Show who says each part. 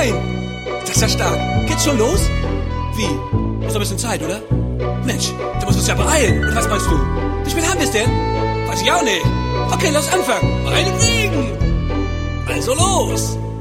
Speaker 1: 9. Das ist ja stark. Geht's schon los? Wie? Ist noch ein bisschen Zeit, oder? Mensch, du musst uns ja beeilen. Oder was meinst du? Wie spät haben wir es denn? Weiß ich auch nicht. Okay, lass anfangen. Meinetwegen. Also los.